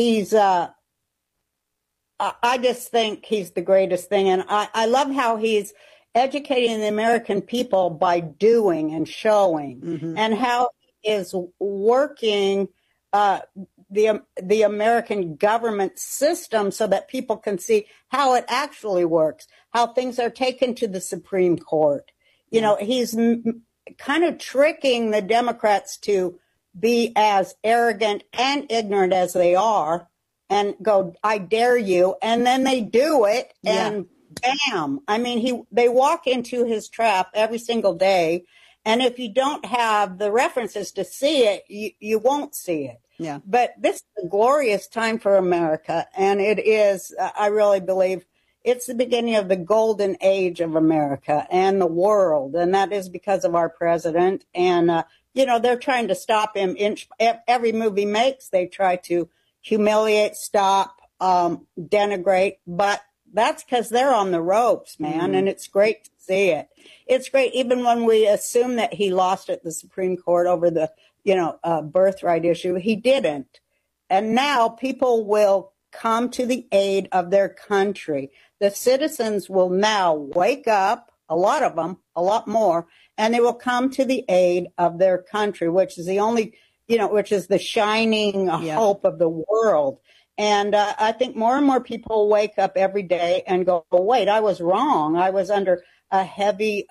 I just think he's the greatest thing. And I love how he's educating the American people by doing and showing and how he is working the American government system so that people can see how it actually works, how things are taken to the Supreme Court. He's kind of tricking the Democrats to be as arrogant and ignorant as they are and go, I dare you. And then they do it and bam. I mean, they walk into his trap every single day. And if you don't have the references to see it, you won't see it. Yeah. But this is a glorious time for America. And it is, I really believe, it's the beginning of the golden age of America and the world. And that is because of our president. And, they're trying to stop him. Every move he makes, they try to humiliate, stop, denigrate. But that's because they're on the ropes, man. And it's great to see it. It's great. Even when we assume that he lost at the Supreme Court over the, birthright issue, he didn't. And now people will come to the aid of their country. The citizens will now wake up, a lot of them, a lot more, and they will come to the aid of their country, which is the only, which is the shining hope of the world. And I think more and more people wake up every day and go, oh, wait, I was wrong. I was under heavy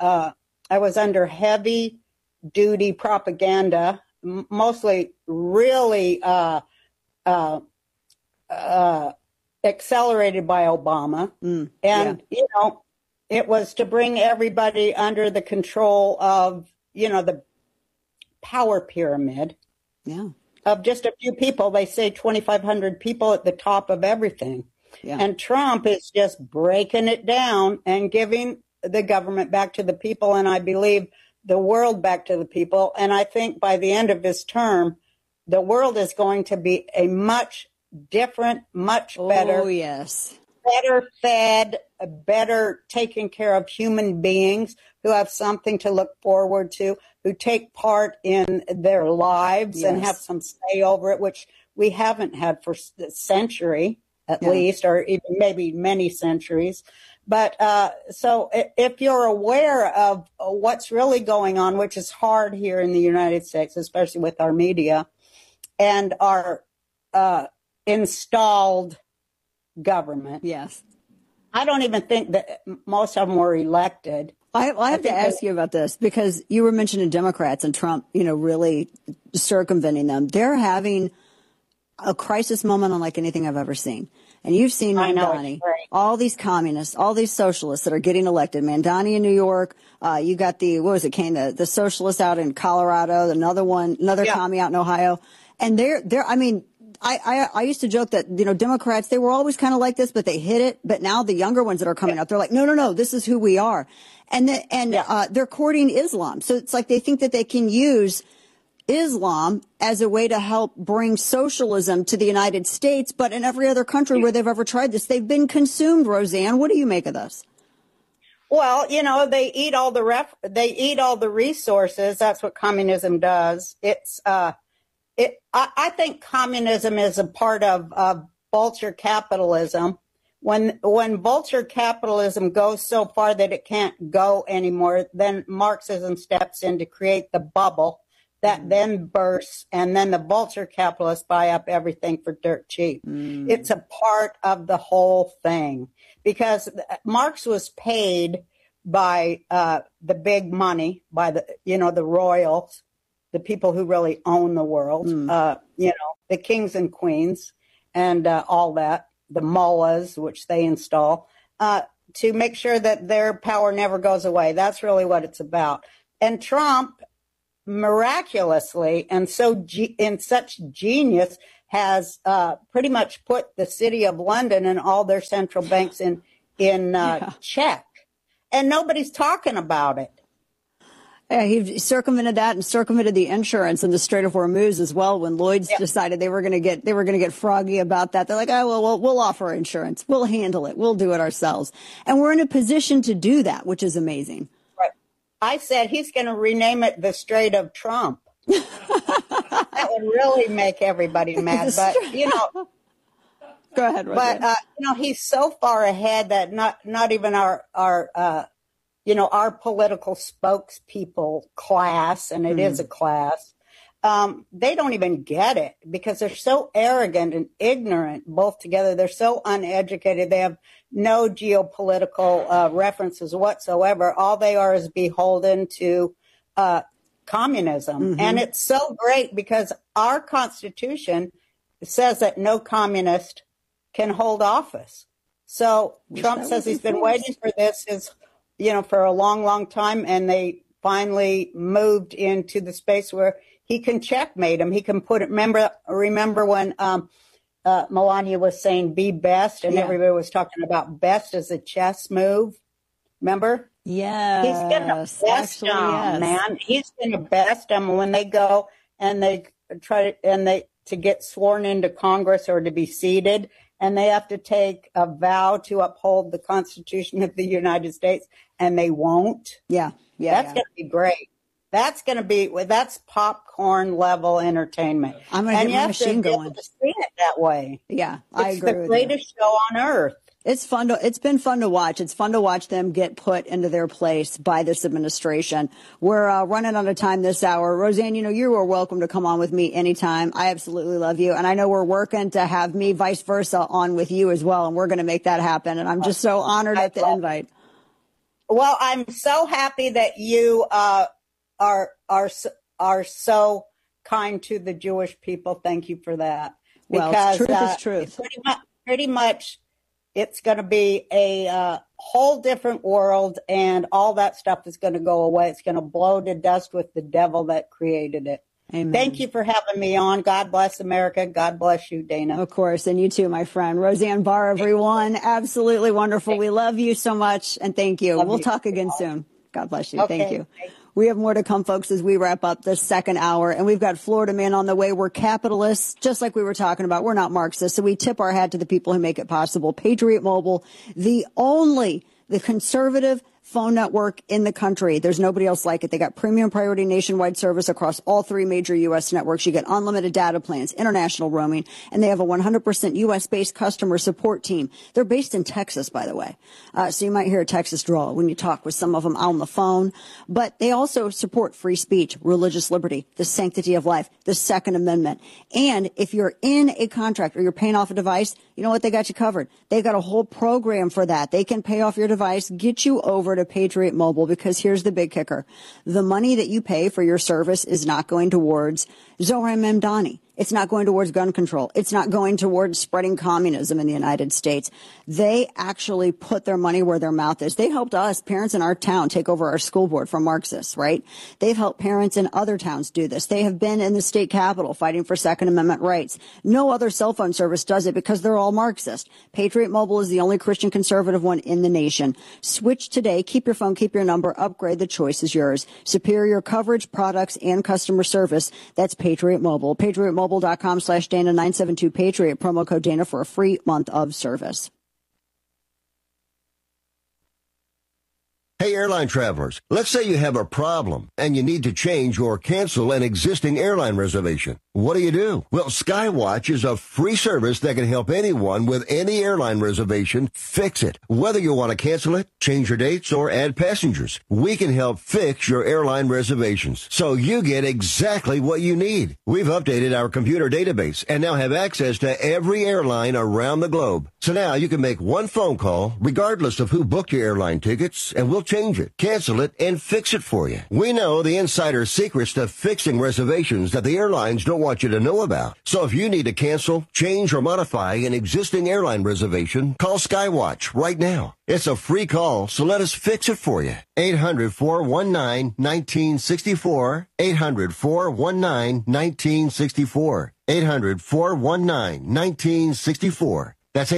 duty propaganda, mostly really accelerated by Obama. It was to bring everybody under the control of, the power pyramid of just a few people. They say 2,500 people at the top of everything. And Trump is just breaking it down and giving the government back to the people. And I believe the world back to the people. And I think by the end of his term, the world is going to be a much different, much better. Oh, yes. Better fed, better taken care of human beings who have something to look forward to, who take part in their lives and have some say over it, which we haven't had for a century at least, or even maybe many centuries. But so if you're aware of what's really going on, which is hard here in the United States, especially with our media and our installed government. Yes. I don't even think that most of them were elected. I have to ask you about this because you were mentioning Democrats and Trump, really circumventing them. They're having a crisis moment unlike anything I've ever seen. And you've seen Mamdani, all these communists, all these socialists that are getting elected. Mamdani in New York. You got the socialists out in Colorado, another commie out in Ohio. And I used to joke that, Democrats, they were always kind of like this, but they hid it. But now the younger ones that are coming up, they're like, no, this is who we are. And they're courting Islam. So it's like they think that they can use Islam as a way to help bring socialism to the United States. But in every other country where they've ever tried this, they've been consumed. Roseanne, what do you make of this? Well, they eat all the resources. That's what communism does. I think communism is a part of vulture capitalism. When vulture capitalism goes so far that it can't go anymore, then Marxism steps in to create the bubble that then bursts, and then the vulture capitalists buy up everything for dirt cheap. It's a part of the whole thing because Marx was paid by the big money, by the royals, the people who really own the world, the kings and queens and all that, the mullahs, which they install, to make sure that their power never goes away. That's really what it's about. And Trump, miraculously, and in such genius, has pretty much put the city of London and all their central banks in check. And nobody's talking about it. Yeah, he circumvented that and circumvented the insurance in the Strait of Hormuz as well. When Lloyd's decided they were going to get froggy about that, they're like, oh well, we'll offer insurance, we'll handle it, we'll do it ourselves, and we're in a position to do that, which is amazing. Right. I said he's going to rename it the Strait of Trump. That would really make everybody mad, but Go ahead, Roseanne. But he's so far ahead that not even our political spokespeople class, and it is a class, they don't even get it because they're so arrogant and ignorant both together. They're so uneducated. They have no geopolitical references whatsoever. All they are is beholden to communism. Mm-hmm. And it's so great because our Constitution says that no communist can hold office. So Trump says he's been waiting for this for a long, long time, and they finally moved into the space where he can checkmate him. He can put it. Remember when Melania was saying "be best," and everybody was talking about best as a chess move. Remember? Yeah, he's gonna best them, man. He's gonna best them when they go and they try to get sworn into Congress or to be seated. And they have to take a vow to uphold the Constitution of the United States, and they won't. Yeah. That's going to be great. That's popcorn level entertainment. I'm going to get my machine going. Able to see it that way. Yeah, I agree with you. It's the greatest show on earth. It's been fun to watch. It's fun to watch them get put into their place by this administration. We're running out of time this hour. Roseanne, you are welcome to come on with me anytime. I absolutely love you. And I know we're working to have me vice versa on with you as well. And we're going to make that happen. And I'm just so honored at the invite. Well, I'm so happy that you are so kind to the Jewish people. Thank you for that. Because truth is truth. Pretty much. It's going to be a whole different world, and all that stuff is going to go away. It's going to blow to dust with the devil that created it. Amen. Thank you for having me on. God bless America. God bless you, Dana. Of course, and you too, my friend. Roseanne Barr, everyone. Absolutely wonderful. We love you so much, and thank you. We'll talk again soon. God bless you. Okay. Thank you. We have more to come, folks, as we wrap up the second hour. And we've got Florida Man on the way. We're capitalists, just like we were talking about. We're not Marxists. So we tip our hat to the people who make it possible. Patriot Mobile, the conservative phone network in the country. There's nobody else like it. They got premium priority nationwide service across all three major U.S. networks. You get unlimited data plans, international roaming, and they have a 100% U.S.-based customer support team. They're based in Texas, by the way. So you might hear a Texas drawl when you talk with some of them on the phone. But they also support free speech, religious liberty, the sanctity of life, the Second Amendment. And if you're in a contract or you're paying off a device, you know what? They got you covered. They've got a whole program for that. They can pay off your device, get you over to Patriot Mobile, because here's the big kicker. The money that you pay for your service is not going towards Zohran Mamdani. It's not going towards gun control. It's not going towards spreading communism in the United States. They actually put their money where their mouth is. They helped us, parents in our town, take over our school board from Marxists, right? They've helped parents in other towns do this. They have been in the state capitol fighting for Second Amendment rights. No other cell phone service does it because they're all Marxist. Patriot Mobile is the only Christian conservative one in the nation. Switch today. Keep your phone, keep your number, upgrade. The choice is yours. Superior coverage, products, and customer service. That's Patriot Mobile. PatriotMobile.com/Dana972 promo code Dana for a free month of service. Hey, airline travelers, let's say you have a problem and you need to change or cancel an existing airline reservation. What do? Well, Skywatch is a free service that can help anyone with any airline reservation fix it. Whether you want to cancel it, change your dates, or add passengers, we can help fix your airline reservations so you get exactly what you need. We've updated our computer database and now have access to every airline around the globe. So now you can make one phone call regardless of who booked your airline tickets, and we'll change it, cancel it, and fix it for you. We know the insider secrets to fixing reservations that the airlines don't want you to know about. So if you need to cancel, change, or modify an existing airline reservation, call Skywatch right now. It's a free call, so let us fix it for you. 800-419-1964. 800-419-1964. 800-419-1964. That's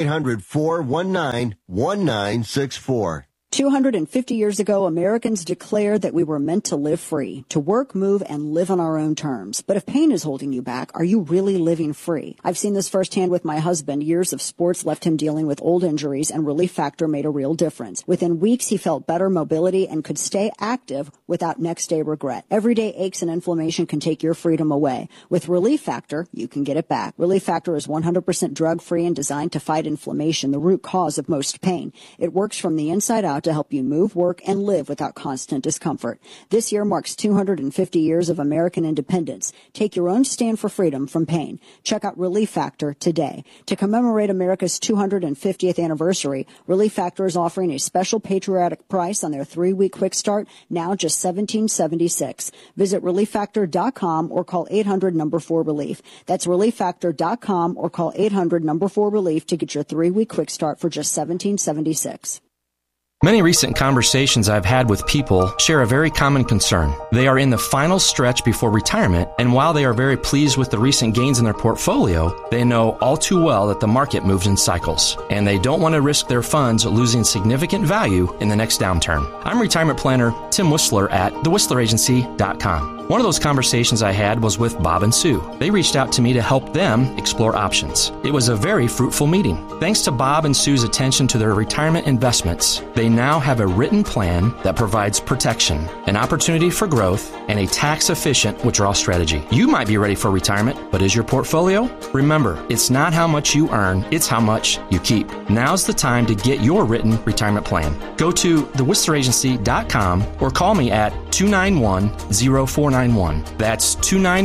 800-419-1964. 250 years ago, Americans declared that we were meant to live free, to work, move, and live on our own terms. But if pain is holding you back, are you really living free? I've seen this firsthand with my husband. Years of sports left him dealing with old injuries, and Relief Factor made a real difference. Within weeks, he felt better mobility and could stay active without next-day regret. Everyday aches and inflammation can take your freedom away. With Relief Factor, you can get it back. Relief Factor is 100% drug-free and designed to fight inflammation, the root cause of most pain. It works from the inside out to help you move, work, and live without constant discomfort. This year marks 250 years of American independence. Take your own stand for freedom from pain. Check out Relief Factor today. To commemorate America's 250th anniversary, Relief Factor is offering a special patriotic price on their 3-week quick start, now just $17.76. Visit ReliefFactor.com or call 800-4RELIEF. That's ReliefFactor.com or call 800-4RELIEF to get your 3-week quick start for just $17.76. Many recent conversations I've had with people share a very common concern. They are in the final stretch before retirement, and while they are very pleased with the recent gains in their portfolio, they know all too well that the market moves in cycles, and they don't want to risk their funds losing significant value in the next downturn. I'm retirement planner Tim Whistler at thewhistleragency.com. One of those conversations I had was with Bob and Sue. They reached out to me to help them explore options. It was a very fruitful meeting. Thanks to Bob and Sue's attention to their retirement investments, they now have a written plan that provides protection, an opportunity for growth, and a tax-efficient withdrawal strategy. You might be ready for retirement, but is your portfolio? Remember, it's not how much you earn, it's how much you keep. Now's the time to get your written retirement plan. Go to thewhistleragency.com or call me at 291-0491. That's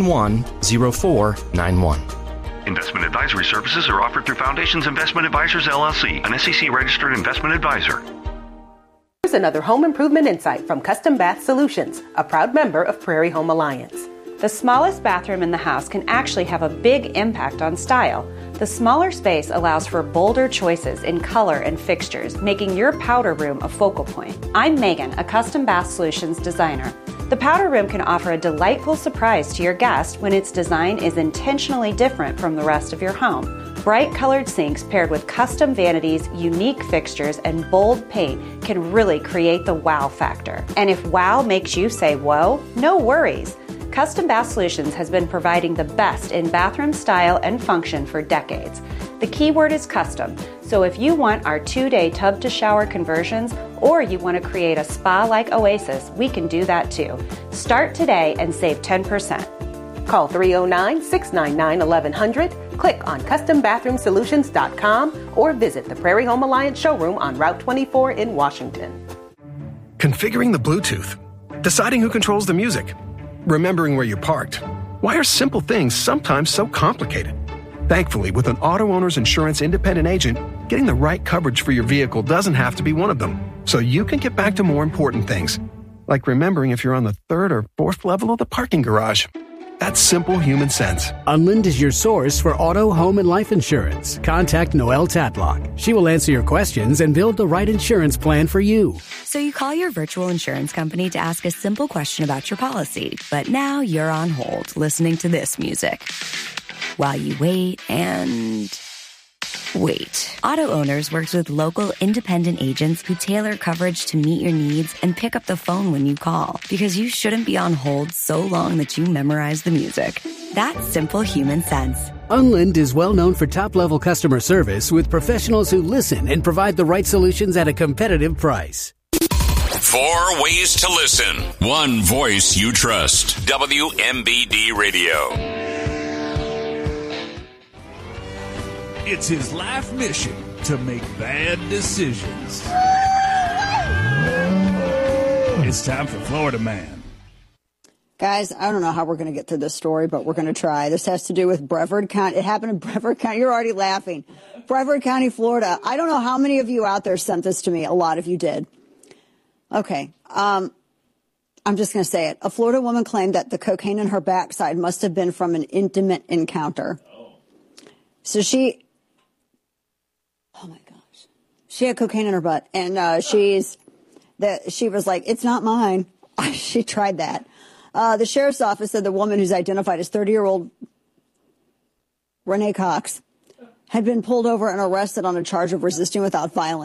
291-0491. Investment advisory services are offered through Foundations Investment Advisors, LLC, an SEC-registered investment advisor. Here's another home improvement insight from Custom Bath Solutions, a proud member of Prairie Home Alliance. The smallest bathroom in the house can actually have a big impact on style. The smaller space allows for bolder choices in color and fixtures, making your powder room a focal point. I'm Megan, a Custom Bath Solutions designer. The powder room can offer a delightful surprise to your guest when its design is intentionally different from the rest of your home. Bright colored sinks paired with custom vanities, unique fixtures, and bold paint can really create the wow factor. And if wow makes you say whoa, no worries. Custom Bath Solutions has been providing the best in bathroom style and function for decades. The key word is custom, so if you want our 2-day tub-to-shower conversions or you want to create a spa-like oasis, we can do that too. Start today and save 10%. Call 309-699-1100, click on CustomBathroomSolutions.com, or visit the Prairie Home Alliance showroom on Route 24 in Washington. Configuring the Bluetooth, deciding who controls the music, remembering where you parked. Why are simple things sometimes so complicated? Thankfully, with an auto owner's insurance independent agent, getting the right coverage for your vehicle doesn't have to be one of them. So you can get back to more important things, like remembering if you're on the 3rd or 4th level of the parking garage. That's simple human sense. Unlind is your source for auto, home, and life insurance. Contact Noelle Tatlock. She will answer your questions and build the right insurance plan for you. So you call your virtual insurance company to ask a simple question about your policy, but now you're on hold listening to this music while you wait and wait. Auto Owners works with local independent agents who tailor coverage to meet your needs and pick up the phone when you call, because you shouldn't be on hold so long that you memorize the music. That's simple human sense. Unlind is well known for top-level customer service with professionals who listen and provide the right solutions at a competitive price. 4 ways to listen. One voice you trust. WMBD Radio. It's his life mission to make bad decisions. It's time for Florida Man. Guys, I don't know how we're going to get through this story, but we're going to try. This has to do with Brevard County. It happened in Brevard County. You're already laughing. Brevard County, Florida. I don't know how many of you out there sent this to me. A lot of you did. Okay. I'm just going to say it. A Florida woman claimed that the cocaine in her backside must have been from an intimate encounter. So she had cocaine in her butt, and she was like, it's not mine. She tried that. The sheriff's office said the woman, who's identified as 30-year-old Renee Cox, had been pulled over and arrested on a charge of resisting without violence.